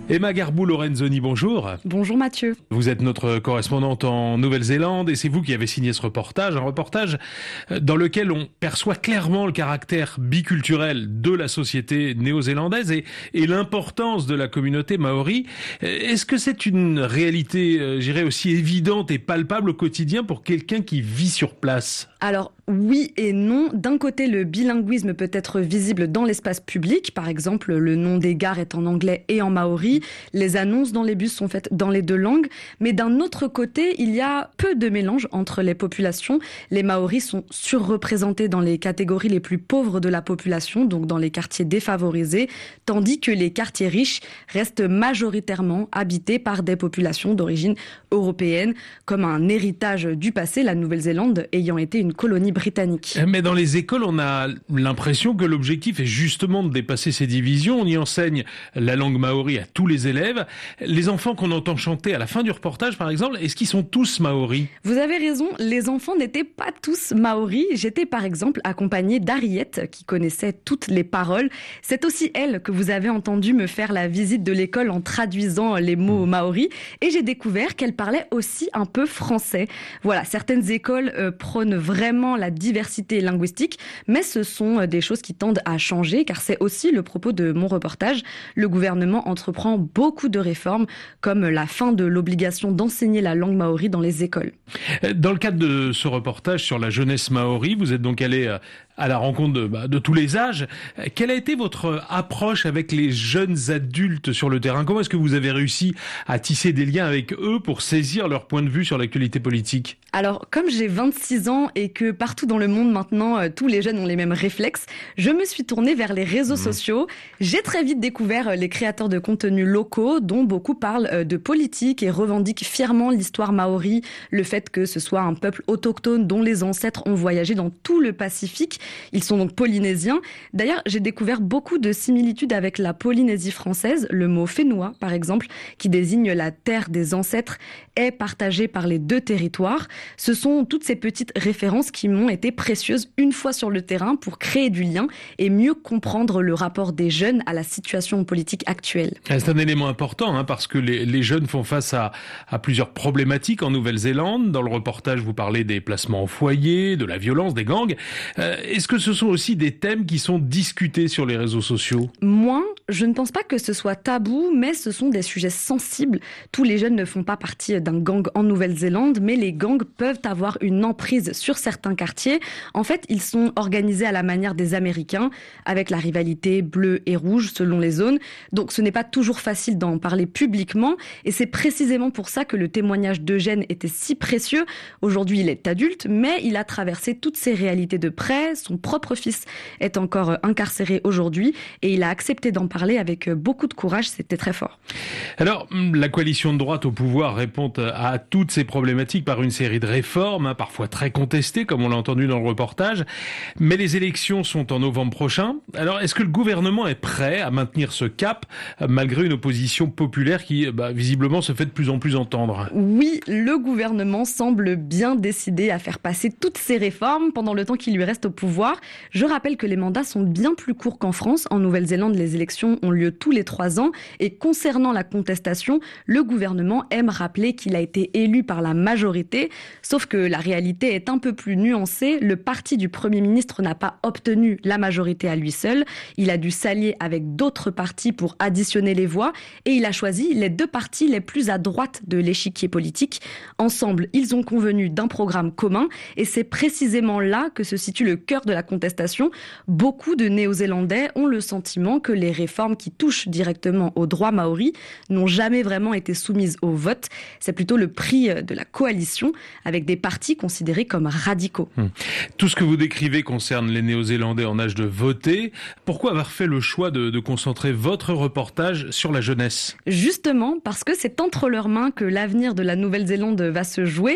Emma Garbou-Lorenzoni, bonjour. Bonjour Mathieu. Vous êtes notre correspondante en Nouvelle-Zélande et c'est vous qui avez signé ce reportage, un reportage dans lequel on perçoit clairement le caractère biculturel de la société néo-zélandaise et l'importance de la communauté maori. Est-ce que c'est une réalité, je dirais, aussi évidente et palpable au quotidien pour quelqu'un qui vit sur place ? Alors oui et non. D'un côté, le bilinguisme peut être visible dans l'espace public. Par exemple, le nom des gares est en anglais et en maori. Les annonces dans les bus sont faites dans les deux langues. Mais d'un autre côté, il y a peu de mélange entre les populations. Les Maoris sont surreprésentés dans les catégories les plus pauvres de la population, donc dans les quartiers défavorisés, tandis que les quartiers riches restent majoritairement habités par des populations d'origine européenne, comme un héritage du passé, la Nouvelle-Zélande ayant été une colonie britannique. Mais dans les écoles, on a l'impression que l'objectif est justement de dépasser ces divisions. On y enseigne la langue maori à tous les élèves. Les enfants qu'on entend chanter à la fin du reportage, par exemple, est-ce qu'ils sont tous maoris ? Vous avez raison, les enfants n'étaient pas tous maoris. J'étais par exemple accompagnée d'Ariette, qui connaissait toutes les paroles. C'est aussi elle que vous avez entendu me faire la visite de l'école en traduisant les mots maoris. Et j'ai découvert qu'elle parlait aussi un peu français. Voilà, certaines écoles prônent vraiment la diversité linguistique, mais ce sont des choses qui tendent à changer, car c'est aussi le propos de mon reportage. Le gouvernement entreprend beaucoup de réformes, comme la fin de l'obligation d'enseigner la langue maori dans les écoles. Dans le cadre de ce reportage sur la jeunesse maori, vous êtes donc allé à la rencontre de tous les âges. Quelle a été votre approche avec les jeunes adultes sur le terrain ? Comment est-ce que vous avez réussi à tisser des liens avec eux pour saisir leur point de vue sur l'actualité politique ? Alors, comme j'ai 26 ans et que partout dans le monde maintenant, tous les jeunes ont les mêmes réflexes, je me suis tournée vers les réseaux sociaux. J'ai très vite découvert les créateurs de contenus locaux, dont beaucoup parlent de politique et revendiquent fièrement l'histoire maori, le fait que ce soit un peuple autochtone dont les ancêtres ont voyagé dans tout le Pacifique. Ils sont donc polynésiens. D'ailleurs, j'ai découvert beaucoup de similitudes avec la Polynésie française. Le mot fénois, par exemple, qui désigne la terre des ancêtres, est partagé par les deux territoires. Ce sont toutes ces petites références qui m'ont été précieuses une fois sur le terrain pour créer du lien et mieux comprendre le rapport des jeunes à la situation politique actuelle. C'est un élément important parce que les jeunes font face à plusieurs problématiques en Nouvelle-Zélande. Dans le reportage, vous parlez des placements en foyer, de la violence, des gangs. Est-ce que ce sont aussi des thèmes qui sont discutés sur les réseaux sociaux ? Moins, je ne pense pas que ce soit tabou, mais ce sont des sujets sensibles. Tous les jeunes ne font pas partie d'un gang en Nouvelle-Zélande, mais les gangs peuvent avoir une emprise sur certains quartiers. En fait, ils sont organisés à la manière des Américains, avec la rivalité bleue et rouge selon les zones. Donc ce n'est pas toujours facile d'en parler publiquement, et c'est précisément pour ça que le témoignage d'Eugène était si précieux. Aujourd'hui, il est adulte, mais il a traversé toutes ces réalités de près. Son propre fils est encore incarcéré aujourd'hui, et il a accepté d'en parler avec beaucoup de courage. C'était très fort. Alors, la coalition de droite au pouvoir répond à toutes ces problématiques par une série de réformes, parfois très contestées, comme on l'a entendu dans le reportage. Mais les élections sont en novembre prochain. Alors, est-ce que le gouvernement est prêt à maintenir ce cap, malgré une opposition populaire qui, visiblement, se fait de plus en plus entendre ? Oui, le gouvernement semble bien décidé à faire passer toutes ces réformes pendant le temps qui lui reste au pouvoir. Je rappelle que les mandats sont bien plus courts qu'en France. En Nouvelle-Zélande, les élections ont lieu tous les 3 ans. Et concernant la contestation, le gouvernement aime rappeler qu'il a été élu par la majorité. Sauf que la réalité est un peu plus nuancée. Le parti du Premier ministre n'a pas obtenu la majorité à lui seul. Il a dû s'allier avec d'autres partis pour additionner les voix. Et il a choisi les 2 partis les plus à droite de l'échiquier politique. Ensemble, ils ont convenu d'un programme commun. Et c'est précisément là que se situe le cœur de la contestation. Beaucoup de Néo-Zélandais ont le sentiment que les réformes qui touchent directement aux droits maoris n'ont jamais vraiment été soumises au vote. C'est plutôt le prix de la coalition, avec des partis considérés comme radicaux. Tout ce que vous décrivez concerne les Néo-Zélandais en âge de voter. Pourquoi avoir fait le choix de concentrer votre reportage sur la jeunesse ? Justement, parce que c'est entre leurs mains que l'avenir de la Nouvelle-Zélande va se jouer.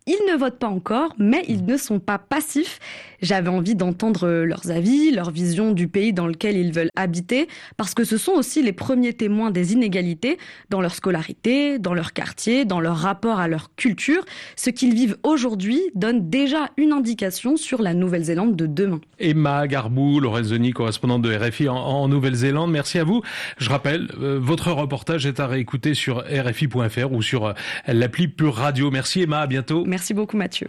Ils ne votent pas encore, mais ils ne sont pas passifs. J'avais envie d'entendre leurs avis, leur vision du pays dans lequel ils veulent habiter, parce que ce sont aussi les premiers témoins des inégalités dans leur scolarité, dans leur quartier, dans leur rapport à leur culture. Ce qu'ils vivent aujourd'hui donne déjà une indication sur la Nouvelle-Zélande de demain. Emma Garbou, Lorenzoni, correspondante de RFI en Nouvelle-Zélande, merci à vous. Je rappelle, votre reportage est à réécouter sur rfi.fr ou sur l'appli Pure Radio. Merci Emma, à bientôt. Merci beaucoup Mathieu.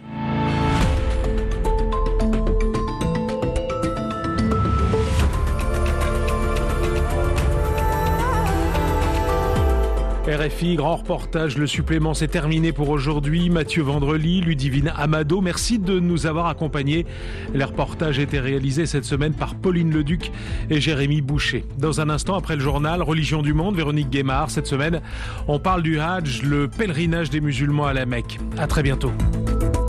RFI, grand reportage, le supplément c'est terminé pour aujourd'hui. Mathieu Vendrely, Ludivine Amado, merci de nous avoir accompagnés. Les reportages étaient réalisés cette semaine par Pauline Leduc et Jérémy Boucher. Dans un instant, après le journal Religion du Monde, Véronique Guémard. Cette semaine, on parle du Hajj, le pèlerinage des musulmans à la Mecque. À très bientôt.